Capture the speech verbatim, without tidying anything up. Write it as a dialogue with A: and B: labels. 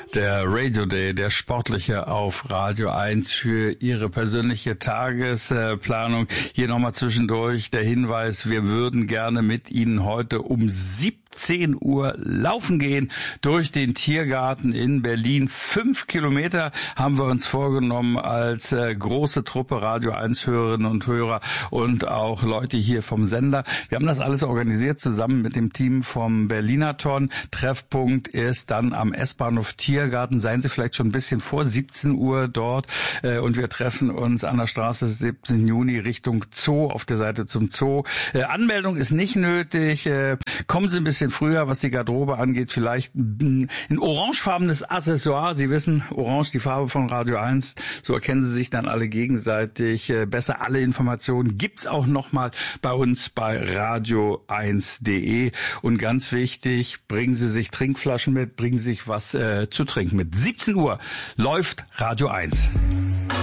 A: Der Radio Day, der sportliche auf Radio eins für Ihre persönliche Tagesplanung. Hier nochmal zwischendurch der Hinweis, wir würden gerne mit Ihnen heute um siebzehn Uhr laufen gehen durch den Tiergarten in Berlin. Fünf Kilometer haben wir uns vorgenommen als äh, große Truppe Radio eins Hörerinnen und Hörer und auch Leute hier vom Sender. Wir haben das alles organisiert zusammen mit dem Team vom Berlinathon. Treffpunkt ist dann am S-Bahnhof Tiergarten. Seien Sie vielleicht schon ein bisschen vor siebzehn Uhr dort äh, und wir treffen uns an der Straße siebzehnten Juni Richtung Zoo, auf der Seite zum Zoo. Äh, Anmeldung ist nicht nötig. Äh, kommen Sie ein bisschen früher, was die Garderobe angeht, vielleicht ein, ein orangefarbenes Accessoire. Sie wissen, orange, die Farbe von Radio eins. So erkennen Sie sich dann alle gegenseitig äh, besser. Alle Informationen gibt's auch nochmal bei uns bei radio eins punkt de. Und ganz wichtig, bringen Sie sich Trinkflaschen mit, bringen Sie sich was äh, zu trinken mit. siebzehn Uhr läuft Radio eins.